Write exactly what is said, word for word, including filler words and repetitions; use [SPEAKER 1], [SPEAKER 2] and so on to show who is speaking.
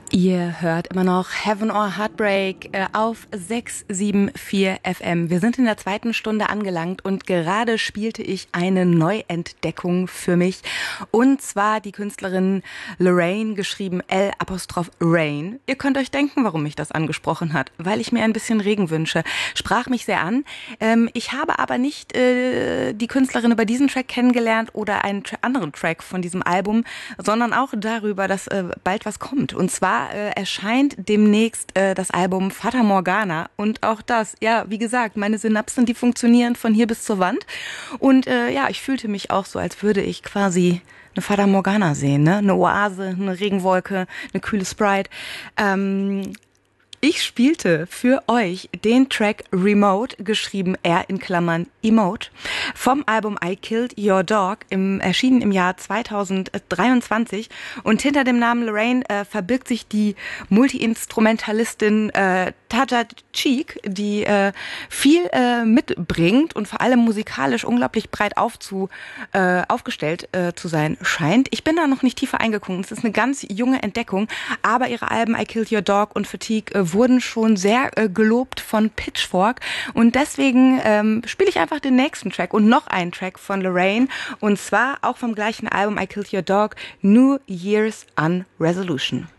[SPEAKER 1] Ihr hört immer noch Heaven or Heartbreak äh, auf sechs sieben vier F M. Wir sind in der zweiten Stunde angelangt und gerade spielte ich eine Neuentdeckung für mich. Und zwar die Künstlerin Lorraine, geschrieben L Apostroph Rain. Ihr könnt euch denken, warum mich das angesprochen hat. Weil ich mir ein bisschen Regen wünsche. Sprach mich sehr an. Ähm, ich habe aber nicht äh, die Künstlerin über diesen Track kennengelernt oder einen tra- anderen Track von diesem Album, sondern auch darüber, dass äh, bald was kommt. Und zwar Äh, erscheint demnächst äh, das Album Fata Morgana und auch das, ja, wie gesagt, meine Synapsen, die funktionieren von hier bis zur Wand und äh, ja, ich fühlte mich auch so, als würde ich quasi eine Fata Morgana sehen, ne? Eine Oase, eine Regenwolke, eine kühle Sprite. Ähm, Ich spielte für euch den Track Remote, geschrieben R in Klammern Emote, vom Album I Killed Your Dog, im, erschienen im Jahr zweitausenddreiundzwanzig. Und hinter dem Namen Lorraine äh, verbirgt sich die Multi-Instrumentalistin äh, Taja Cheek, die äh, viel äh, mitbringt und vor allem musikalisch unglaublich breit aufzu, äh, aufgestellt äh, zu sein scheint. Ich bin da noch nicht tiefer eingegangen. Es ist eine ganz junge Entdeckung, aber ihre Alben I Killed Your Dog und Fatigue äh, wurden schon sehr äh, gelobt von Pitchfork und deswegen ähm, spiele ich einfach den nächsten Track und noch einen Track von Lorraine und zwar auch vom gleichen Album I Killed Your Dog, New Year's Unresolution.